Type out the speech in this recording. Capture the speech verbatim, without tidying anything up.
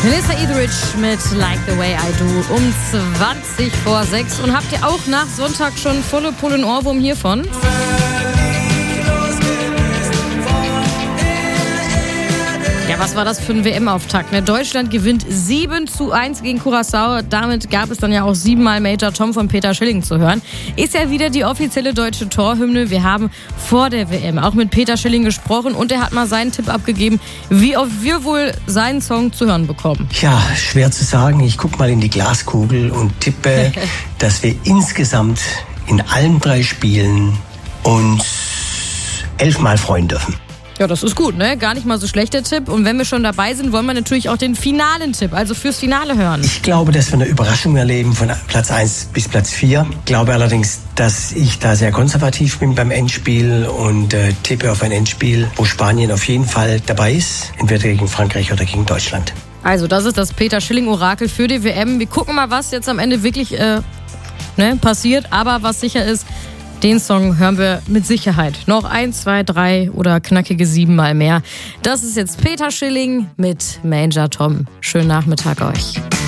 Melissa Etheridge mit Like the Way I Do um zwanzig vor sechs. Und habt ihr auch nach Sonntag schon volle Pulle einen Ohrwurm hiervon? Ja, was war das für ein W M-Auftakt? Ne? Deutschland gewinnt sieben zu eins gegen Curaçao. Damit gab es dann ja auch siebenmal Major Tom von Peter Schilling zu hören. Ist ja wieder die offizielle deutsche Torhymne. Wir haben vor der W M auch mit Peter Schilling gesprochen und er hat mal seinen Tipp abgegeben, wie oft wir wohl seinen Song zu hören bekommen. Ja, schwer zu sagen. Ich gucke mal in die Glaskugel und tippe, dass wir insgesamt in allen drei Spielen uns elfmal freuen dürfen. Ja, das ist gut, ne? Gar nicht mal so schlechter Tipp. Und wenn wir schon dabei sind, wollen wir natürlich auch den finalen Tipp, also fürs Finale hören. Ich glaube, dass wir eine Überraschung erleben von Platz eins bis Platz vier. Ich glaube allerdings, dass ich da sehr konservativ bin beim Endspiel und äh, tippe auf ein Endspiel, wo Spanien auf jeden Fall dabei ist, entweder gegen Frankreich oder gegen Deutschland. Also das ist das Peter Schilling-Orakel für die W M. Wir gucken mal, was jetzt am Ende wirklich äh, ne, passiert. Aber was sicher ist, den Song hören wir mit Sicherheit noch ein, zwei, drei oder knackige siebenmal mehr. Das ist jetzt Peter Schilling mit Major Tom. Schönen Nachmittag euch.